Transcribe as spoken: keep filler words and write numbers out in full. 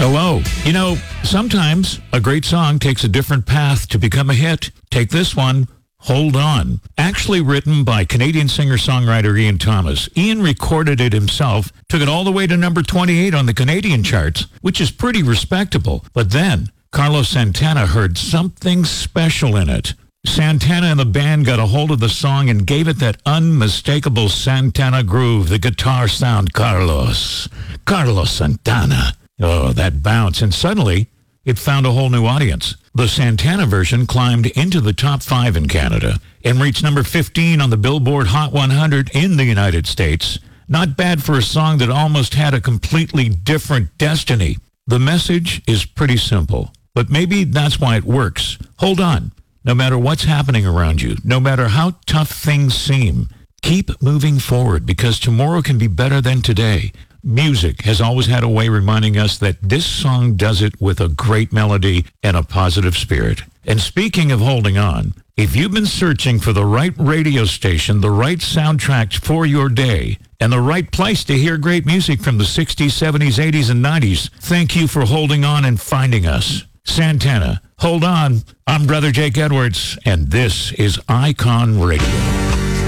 Hello. You know, sometimes a great song takes a different path to become a hit. Take this one, Hold On. Actually written by Canadian singer-songwriter Ian Thomas. Ian recorded it himself, took it all the way to number twenty-eight on the Canadian charts, which is pretty respectable. But then, Carlos Santana heard something special in it. Santana and the band got a hold of the song and gave it that unmistakable Santana groove, the guitar sound. Carlos. Carlos Santana. Oh, that bounce. And suddenly, it found a whole new audience. The Santana version climbed into the top five in Canada and reached number fifteen on the Billboard Hot one hundred in the United States. Not bad for a song that almost had a completely different destiny. The message is pretty simple, but maybe that's why it works. Hold on. No matter what's happening around you, no matter how tough things seem, keep moving forward because tomorrow can be better than today. Music has always had a way reminding us that this song does it with a great melody and a positive spirit. And speaking of holding on, if you've been searching for the right radio station, the right soundtrack for your day, and the right place to hear great music from the sixties, seventies, eighties, and nineties, thank you for holding on and finding us. Santana, Hold On. I'm Brother Jake Edwards, and this is Icon Radio.